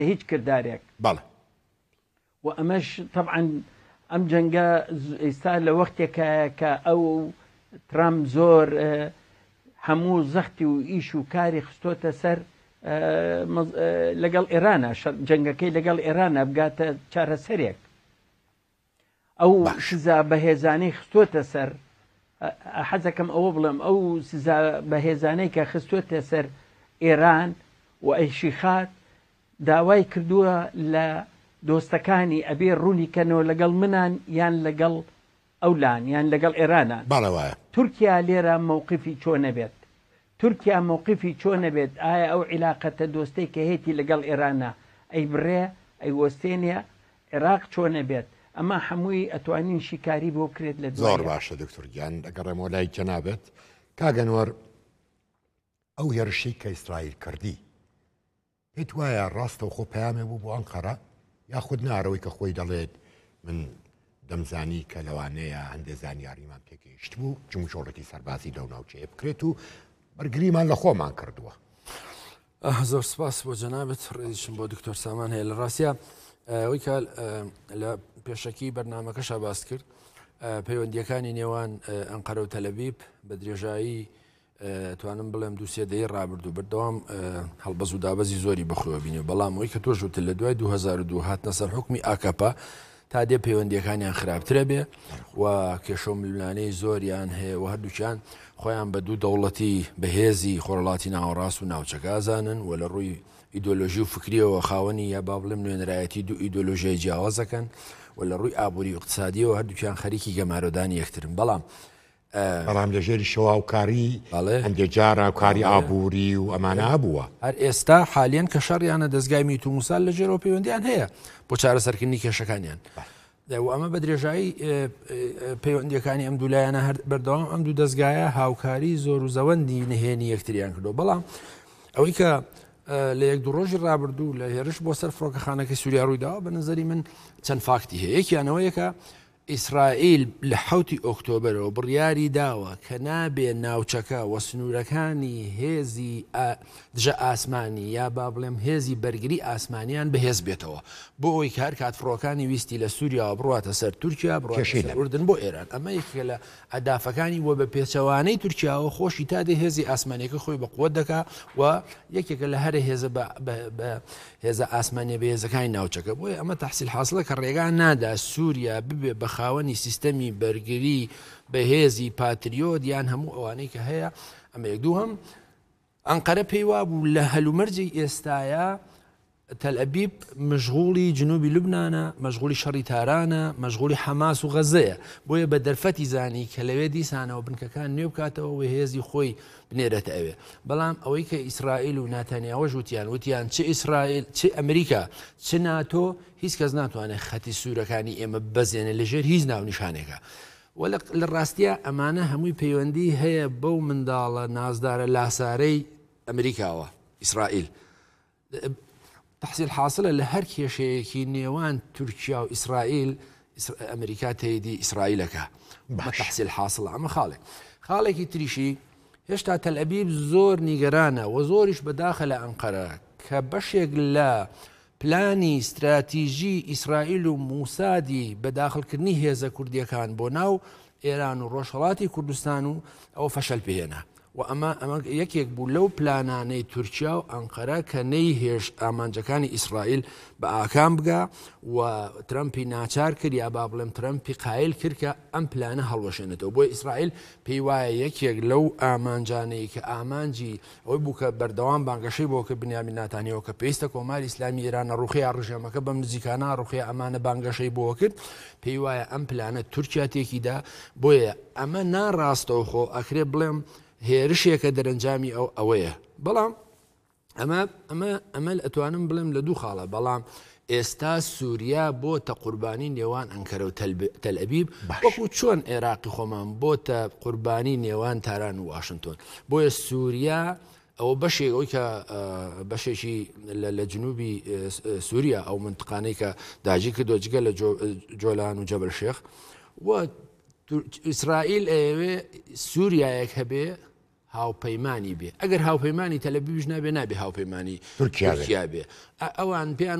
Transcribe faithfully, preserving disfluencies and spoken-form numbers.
هیچ کردارێک بەڵێ و ئەمەش طبعا ئەم جەنگە ئێستا لە وەختێکە کە ئەو ترامپ زۆر هەموو زەختی و ئیش و کاری خستۆتە سەر لەگەڵ ئێرانە جەنگەکەی لەگەڵ ئێرانە بگاتە چارەسەرێک ئەو سزا بەهێزانەی خستۆتە سەر حەزەکەم ئەوە بڵێم ئەو سزا بەهێزانەی کە خستۆتە سەر ئێران و ئەیشی خات داوای کردووە لە دۆستەکانی ئەبێ ڕوونی کەنەوە لەگەڵ منان یان لەگەڵ ئەولان یان لەگەڵ ئێرانە باڵەوایە تورکیا لێرە مووقفی چۆنە بێت تورکیا مووقفی چۆنە بێت ئایا ئەو عیلاقەتە دۆستەی کە هێتی لەگەڵ ئێرانە ئەی بڕێ ئەی وەستێنێ عێراق چۆنە بێت ئەمە هەمووی ئەتوانین شیکاری بۆ کرێت لە زۆر باشە دکتۆر گیان ئەگەڕێمەوە لای جەنابەت کاگەنوەر ئەو هێرشەی کە ئیسرائیل کردی پێت وایە ڕاستە و خۆ پەیامێ بوو بۆ ئەنقەرە یاخود نارەوەی کە خۆی دەڵێت من دەمزانی کە لەوانەیە هەندێک زانیاریمان پێگەیشت بوو جموشۆڕێکی سەربازی لەو ناوچەیە بکرێت و بەرگریمان لە خۆمان کردووە. زۆر سپاس بۆ جەنابەت ڕێزیشم بۆ دکتۆر سامان هەیە لە ڕاستە ئەوەی کە لە پێشەکی بەرنامەکەشە باس کرد پەیوەندیەکانی نێوان ئەنقەرە و تەلەڤیب بە درێژایی توانم بڵێم دووسێ دەی ڕابردوو بەردەوام هەڵبەز و دابەزی زۆری بەخۆوە بینێ بەڵام ئەوەی کە تۆ ژوتر لە دوای دوو هەزار و دوو هاتنە سەر حکمی ئاکاپا تا دێ پەیوەندیەکانیان خراپترە بێ و کێشە و ململانەی زۆریان هەیە و هەردووچیان خۆیان بە دوو دەوڵەتی بەهێزی خۆرەڵاتی ناوەڕاست و ناوچەکازانن و لە ڕووی ئیدۆلۆژی و فکریەوە خاوەنی یا با بڵێم نوێنەرایەتی دوو ئیدۆلۆژیای جیاوازەکەن و لە ڕووی ئابووری اقتصادیەوە هەردووچیان خەریکی گەمارۆدانی یەکترن بەڵام بەڵام لە ژێری شەواوکاری هەندێک جارە کاری ئابووری و ئەمانە هەبووە هەر ئێستا حالیان کە شەڕیانە دەستگای میت و موسال لە ژێرەوە پەیوەندیان هەیە بۆ چارەسەرکردنی کێشەکانیان و ئەمە بە درێژایی پەیوەندیەکانی ئەم دوولایەنە هەر بەردەوام ئەم دوو دەستگایە هاوکاری زۆر و زەوەندی نهێنی یەکتریان کردو بەڵام ئەوەی کە لە یەک دوو ڕۆژی ڕابردوو لە هێرش بۆ سەر فڕۆکەخانەکەی سووریا ڕوویداوە بە نظری من چەند فاکتی هەیە یەکیانەوەیەکە ئیسرائیل لە حوتی ئۆکتۆبرەوە بڕیاری داوە کە نابێ ناوچەکە و سنوورەکانی هێزی دژە ئاسمانی یا با بڵێم هێزی بەرگری ئاسمانیان بەهێز بێتەوە بۆ ئەوی کار کات فڕۆکانی ویستی لە سووریا بڕاتە سەر تورکیا بڕوردن بۆ ئێران ئەمە یەکێکە لە ئەدافەکانی وە بە پێچەوانەی تورکیاوە خۆشی تا دێ هێزی ئاسمانیەکە خۆی بە قووەت دەکا و یەکێکە لە هەرە هێزە بە هێزە ئاسمانیە بە هێزەکانی ناوچەکە بۆیە ئەمە تەحسیل حاصلە کە ڕێگان نادا سووریا ببێ بە خاوەنی سیستەمی بەرگری بەهێزی پاتریۆت یان هەموو ئەوانەی کە هەیە ئەمە یەک دوو هەم ئەنقەرە پێی وابوو لە هەلومەرجی ئێستایە تەلئەبیب مەشغوڵی جنوبی لوبنانە مەشغوڵی شەڕی تارانە مەشغوڵی حەماس و غەزەیە بۆیە بە دەرفەتی زانی کە لەوێ دیسانەوە بنکەکان نوێ بکاتەوە و هێزی خۆی بنێرێتە ئەوێ بەڵام ئەوەی کە ئیسرائیل و ناتانیاوەش وتیان وتیان چ ئیسرائیل چ ئەمریکا چ ناتۆ هیچ کەس ناتوانێت خەتی سوورەکانی ئێمە ببەزێنێ لەژێر هیچ ناو نیشانێکە و لە ڕاستیە ئەمانە هەمووی پەیوەندی هەیە بەو منداڵە نازدارە لاسارەی ئەمریکاوە ئیسرائیل تحصیل حاصلە لە هەر کێشەیەکی نێوان تورکیا و ئیسرائیل ئەمریکا تێیدی ئیسرائیلەکە تحصیل حاصل ئەمە خاڵێک خاڵێکی تریشی هێشتا تەلئەبیب زۆر نیگەرانە و زۆریش بەداخە لە ئەنقەرە کە بەشێک لە پلانی استراتیژی ئیسرائیل و موسادی بەداخلکردنی هێزە کوردیەکان بۆ ناو ئێران و ڕۆژهەڵاتی کوردستان و ئەوە فەشەل پێهێنا و ئەمە ئەمە یەکێک بوو لەو پلانانەی تورکیا و ئەنقەرە کە نەیهێش ئامانجەکانی ئیسرائیل بە ئاکام بگا و ترەمپی ناچار کرد یا با بڵێم ترەمپی قایل کرد کە ئەم پلانە هەڵوەشێنێتەوە بۆی ئیسرائیل پێی وایە یەکێک لەو ئامانجانەی کە ئامانجی ئەوەی بوو کە بەردەوام بانگەشەی بۆ کە بنیامین ناتانیەوە کە پێویستە کۆماری ئیسلامی ئێرانە ڕوخیا ڕژێمەکە بەم نزیکانە ڕوخیا ئەمانە بانگەشەی بۆ کرد پێی وایە ئەم پلانە تورکیا تێکیدا بۆیە ئەمە ناڕاستەوە خۆ ئەکرێ بڵێم هێرشێکە دەرەنجامی ئەو ئەوەیە بەڵام ئەمە ئەمە ئەمە ئەتوانم بڵێم لە دوو خاڵە بەڵام ئێستا سووریا بۆتە قوربانی نێوان ئەنکەرە و تەلئەبیب وەکو چۆن عێراقی خۆمان بۆتە قوربانی نێوان تاران و واشنتۆن بۆیە سووریا ئەوە بەشێک ئەوی کە بەشێکی لە جنوبی سووریا ئەو منتقانەی کە داژی کردۆ جگە لە جۆلان و جەبەل شێخ و ئیسرائیل ئەوێ سووریایەک هەبێ هاوپەیمانی بێ ئەگەر هاوپەیمانی تەلەبیش نابێ نابێ هاوپەیمانی تورکیا بێ ئەوان پێیان